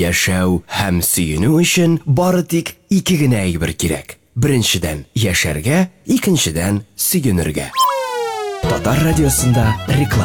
Яшәү һәм сөенү өчен бары тик ике генә әйбер кирәк. Беренчедән яшәргә, икенчедән сөенергә. Татар радиосында реклама.